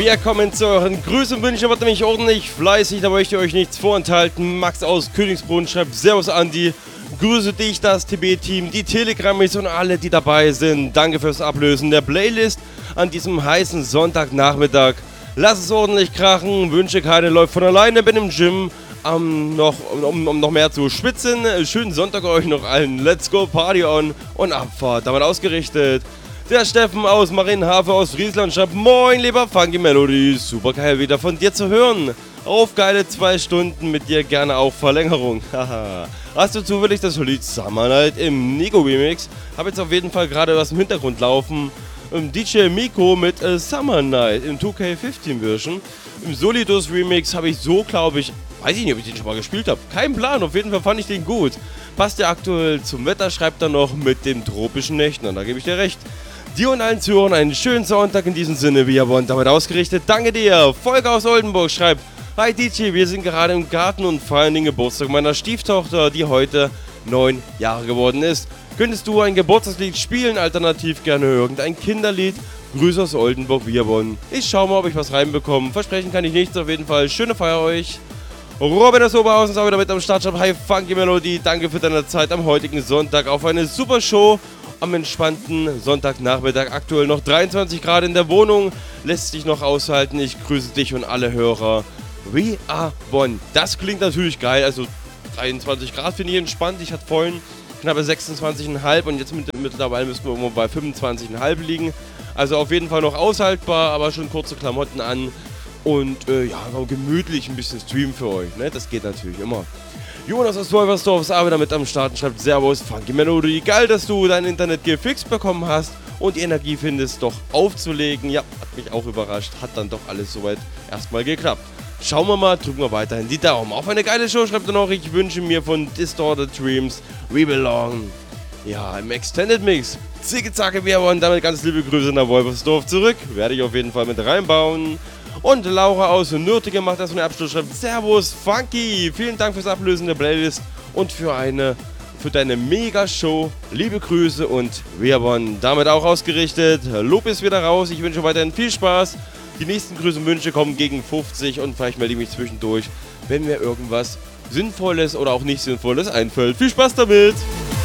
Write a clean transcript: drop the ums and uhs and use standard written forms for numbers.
Wir kommen zu euren Grüßen und Wünschen, wird nämlich ordentlich fleißig, da möchte ich euch nichts vorenthalten. Max aus Königsbrunn schreibt: Servus Andi, grüße dich, das TB-Team, die Telegram-Mails und alle, die dabei sind. Danke fürs Ablösen der Playlist an diesem heißen Sonntagnachmittag. Lass es ordentlich krachen, Wünsche keine läuft von alleine, bin im Gym. Um noch mehr zu schwitzen. Schönen Sonntag euch noch allen. Let's go, Party on und Abfahrt. Damit ausgerichtet. Der Steffen aus Marienhafen aus Friesland schreibt: Moin, lieber Funky Melody. Super geil wieder von dir zu hören. Auf geile 2 Stunden mit dir, gerne auch Verlängerung. Haha. Hast du zufällig das Lied Summer Night im Nigo Remix? Hab jetzt auf jeden Fall gerade was im Hintergrund laufen. DJ Miko mit Summer Night in 2K15 Version. Im Solidus Remix habe ich so, glaube ich, weiß ich nicht, ob ich den schon mal gespielt habe. Kein Plan, auf jeden Fall fand ich den gut. Passt ja aktuell zum Wetter, schreibt er noch, mit den tropischen Nächten. Und da gebe ich dir recht. Dir und allen Zuhörern einen schönen Sonntag in diesem Sinne, wie und damit ausgerichtet. Danke dir. Volker aus Oldenburg schreibt: Hi DJ, wir sind gerade im Garten und feiern den Geburtstag meiner Stieftochter, die heute 9 Jahre geworden ist. Könntest du ein Geburtstagslied spielen, alternativ gerne irgendein Kinderlied? Grüße aus Oldenburg, Bierbonn. Ich schau mal, ob ich was reinbekomme. Versprechen kann ich nichts, auf jeden Fall. Schöne Feier euch. Robin aus Oberhausen ist auch wieder mit am Start. Hi Funky Melody, danke für deine Zeit am heutigen Sonntag auf eine super Show. Am entspannten Sonntagnachmittag, aktuell noch 23 Grad in der Wohnung, lässt sich noch aushalten. Ich grüße dich und alle Hörer. We are Bonn. Das klingt natürlich geil, also 23 Grad finde ich entspannt. Ich hatte vorhin knappe 26,5 und jetzt mittlerweile müssen wir irgendwo bei 25,5 liegen. Also auf jeden Fall noch aushaltbar, aber schon kurze Klamotten an und ja, gemütlich ein bisschen streamen für euch, ne? Das geht natürlich immer. Jonas aus Wolfersdorf ist aber damit am Start und schreibt: Servus, Funky Melody. Geil, dass du dein Internet gefixt bekommen hast und die Energie findest, doch aufzulegen. Ja, hat mich auch überrascht. Hat dann doch alles soweit erstmal geklappt. Schauen wir mal, drücken wir weiterhin die Daumen. Auf eine geile Show schreibt er noch: Ich wünsche mir von Distorted Dreams We Belong. Ja, im Extended Mix. Zicke zacke, wir wollen damit ganz liebe Grüße nach Wolfersdorf zurück. Werde ich auf jeden Fall mit reinbauen. Und Laura aus Nürtingen macht das von der Abschluss, schreibt: Servus Funky, vielen Dank fürs Ablösen der Playlist und für deine Mega-Show. Liebe Grüße und Werbon. Damit auch ausgerichtet. Lob ist wieder raus. Ich wünsche weiterhin viel Spaß. Die nächsten Grüße und Wünsche kommen gegen 50 und vielleicht melde ich mich zwischendurch, wenn mir irgendwas Sinnvolles oder auch nicht Sinnvolles einfällt. Viel Spaß damit!